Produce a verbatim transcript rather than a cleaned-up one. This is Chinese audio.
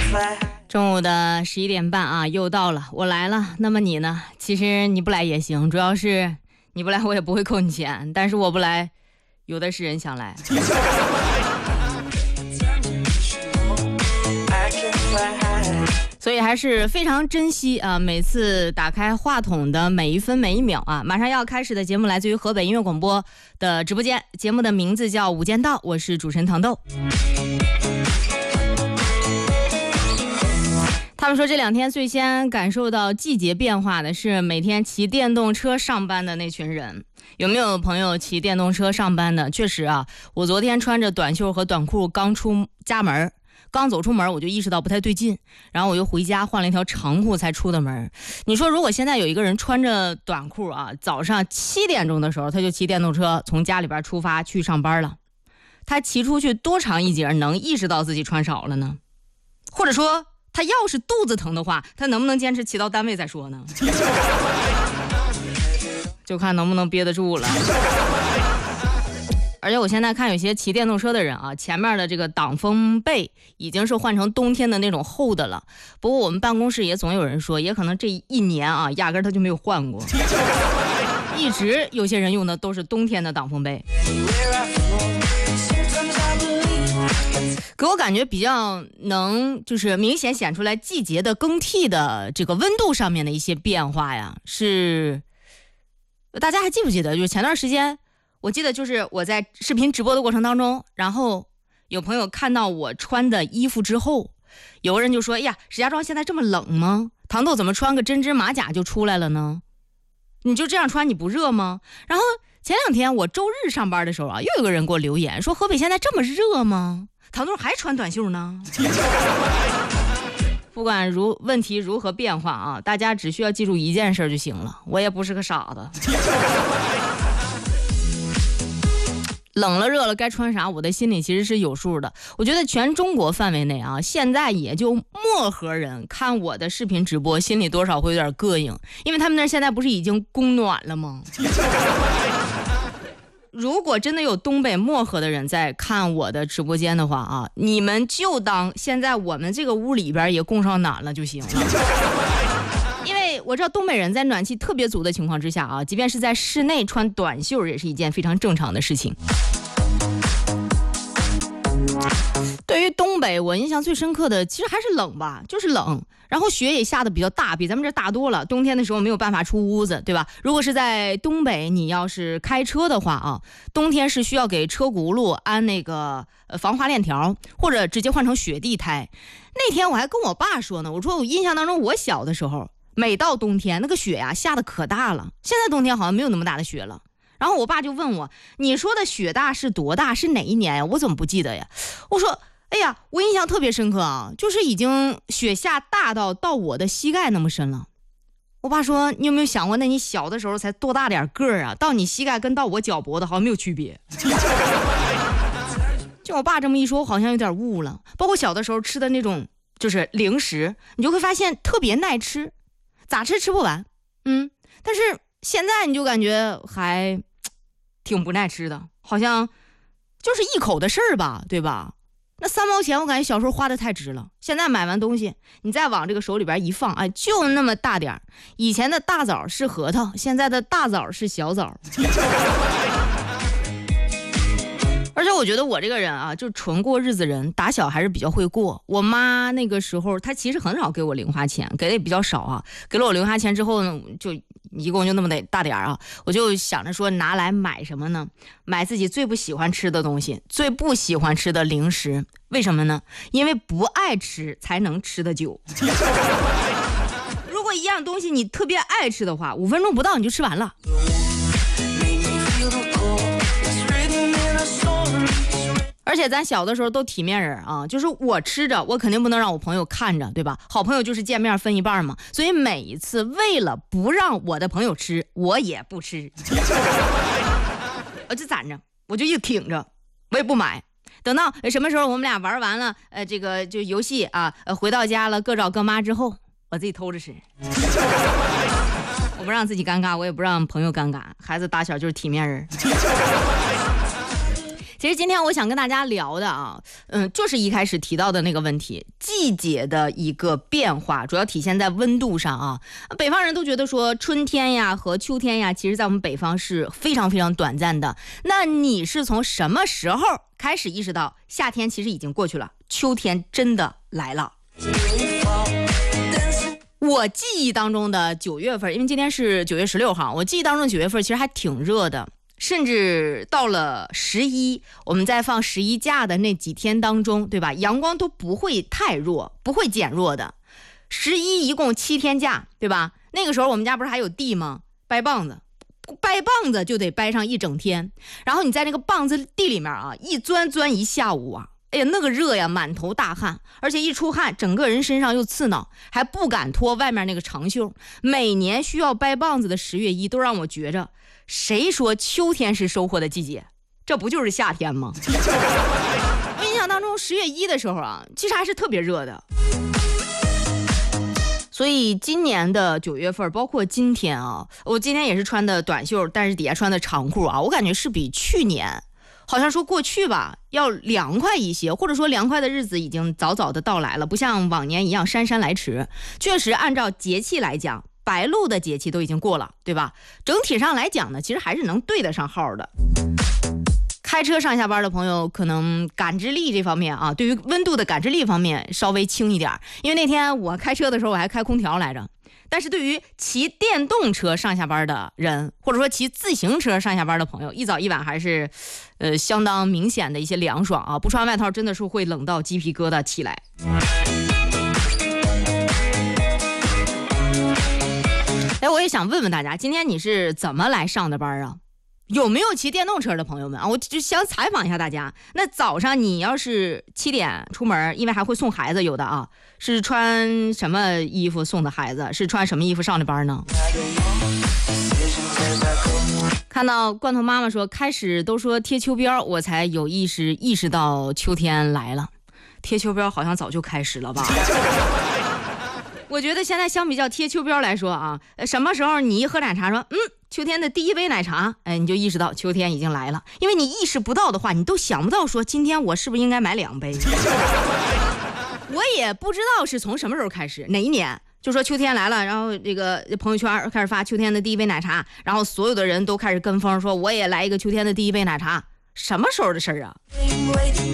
中午的十一点半啊，又到了，我来了。那么你呢？其实你不来也行，主要是你不来我也不会扣你钱，但是我不来，有的是人想来。所以还是非常珍惜啊，每次打开话筒的每一分每一秒啊！马上要开始的节目来自于河北音乐广播的直播间，节目的名字叫《无间道》，我是主持人糖豆。他们说这两天最先感受到季节变化的是每天骑电动车上班的那群人。有没有朋友骑电动车上班的？确实啊，我昨天穿着短袖和短裤刚出家门，刚走出门我就意识到不太对劲，然后我又回家换了一条长裤才出的门。你说如果现在有一个人穿着短裤啊，早上七点钟的时候他就骑电动车从家里边出发去上班了，他骑出去多长一截能意识到自己穿少了呢？或者说他要是肚子疼的话，他能不能坚持骑到单位再说呢？就看能不能憋得住了。而且我现在看有些骑电动车的人啊，前面的这个挡风被已经是换成冬天的那种厚的了。不过我们办公室也总有人说，也可能这一年啊，压根他就没有换过，一直有些人用的都是冬天的挡风被。给我感觉比较能就是明显显出来季节的更替的这个温度上面的一些变化呀，是大家还记不记得？就是前段时间我记得就是我在视频直播的过程当中，然后有朋友看到我穿的衣服之后，有个人就说：“哎呀，石家庄现在这么冷吗？糖豆怎么穿个针织马甲就出来了呢？你就这样穿你不热吗？”然后前两天我周日上班的时候啊，又有个人给我留言说：“河北现在这么热吗？糖豆还穿短袖呢。”不管如问题如何变化啊，大家只需要记住一件事就行了，我也不是个傻子。冷了热了该穿啥，我的心里其实是有数的。我觉得全中国范围内啊，现在也就漠河人看我的视频直播，心里多少会有点膈应，因为他们那现在不是已经供暖了吗？如果真的有东北漠河的人在看我的直播间的话啊，你们就当现在我们这个屋里边也供上暖了就行了。因为我知道东北人在暖气特别足的情况之下啊，即便是在室内穿短袖也是一件非常正常的事情。对于东北我印象最深刻的其实还是冷吧，就是冷，然后雪也下的比较大，比咱们这大多了，冬天的时候没有办法出屋子，对吧？如果是在东北你要是开车的话啊，冬天是需要给车轱辘安那个防滑链条，或者直接换成雪地胎。那天我还跟我爸说呢，我说我印象当中我小的时候每到冬天那个雪呀、啊、下的可大了，现在冬天好像没有那么大的雪了。然后我爸就问我，你说的雪大是多大，是哪一年呀？我怎么不记得呀？我说哎呀，我印象特别深刻啊，就是已经雪下大到到我的膝盖那么深了。我爸说，你有没有想过，那你小的时候才多大点个儿啊，到你膝盖跟到我脚脖子好像没有区别。就我爸这么一说，我好像有点悟了。包括小的时候吃的那种就是零食，你就会发现特别耐吃，咋吃吃不完，嗯，但是现在你就感觉还挺不耐吃的，好像就是一口的事儿吧，对吧？那三毛钱我感觉小时候花的太值了，现在买完东西你再往这个手里边一放，哎，就那么大点儿。以前的大枣是核桃，现在的大枣是小枣。而且我觉得我这个人啊，就纯过日子人，打小还是比较会过。我妈那个时候她其实很少给我零花钱，给的也比较少啊。给了我零花钱之后呢，就一共就那么得大点啊，我就想着说拿来买什么呢？买自己最不喜欢吃的东西，最不喜欢吃的零食。为什么呢？因为不爱吃才能吃得久。如果一样东西你特别爱吃的话，五分钟不到你就吃完了。而且咱小的时候都体面人啊，就是我吃着我肯定不能让我朋友看着，对吧？好朋友就是见面分一半嘛，所以每一次为了不让我的朋友吃，我也不吃。我就攒着，我就一挺着，我也不买。等到什么时候我们俩玩完了呃这个就游戏啊，呃回到家了各找各妈之后，我自己偷着吃。我不让自己尴尬，我也不让朋友尴尬，孩子打小就是体面人。 其实今天我想跟大家聊的啊，嗯，就是一开始提到的那个问题，季节的一个变化，主要体现在温度上啊。北方人都觉得说春天呀和秋天呀，其实在我们北方是非常非常短暂的。那你是从什么时候开始意识到夏天其实已经过去了，秋天真的来了？我记忆当中的九月份，因为今天是九月十六号，我记忆当中九月份其实还挺热的。甚至到了十一，我们在放十一假的那几天当中，对吧？阳光都不会太弱，不会减弱的。十一一共七天假，对吧？那个时候我们家不是还有地吗？掰棒子，掰棒子就得掰上一整天。然后你在那个棒子地里面啊，一钻钻一下午啊，哎呀，那个热呀，满头大汗，而且一出汗，整个人身上又刺挠，还不敢脱外面那个长袖。每年需要掰棒子的十月一，都让我觉着。谁说秋天是收获的季节？这不就是夏天吗？我印象当中十月一的时候啊，其实还是特别热的。所以今年的九月份，包括今天啊，我今天也是穿的短袖，但是底下穿的长裤啊，我感觉是比去年好像说过去吧要凉快一些，或者说凉快的日子已经早早的到来了，不像往年一样姗姗来迟。确实按照节气来讲，白露的节气都已经过了，对吧？整体上来讲呢，其实还是能对得上号的。开车上下班的朋友可能感知力这方面啊，对于温度的感知力方面稍微轻一点，因为那天我开车的时候我还开空调来着。但是对于骑电动车上下班的人，或者说骑自行车上下班的朋友，一早一晚还是呃相当明显的一些凉爽啊，不穿外套真的是会冷到鸡皮疙瘩起来。哎，我也想问问大家，今天你是怎么来上的班啊？有没有骑电动车的朋友们啊？我就想采访一下大家。那早上你要是七点出门，因为还会送孩子，有的啊，是穿什么衣服送的孩子？是穿什么衣服上的班呢？看到罐头妈妈说，开始都说贴秋膘，我才有意识意识到秋天来了。贴秋膘好像早就开始了吧？我觉得现在相比较贴秋膘来说啊，什么时候你一喝奶茶说，嗯，秋天的第一杯奶茶，哎，你就意识到秋天已经来了。因为你意识不到的话，你都想不到说今天我是不是应该买两杯。我也不知道是从什么时候开始，哪一年就说秋天来了，然后这个朋友圈开始发秋天的第一杯奶茶，然后所有的人都开始跟风说我也来一个秋天的第一杯奶茶，什么时候的事儿啊？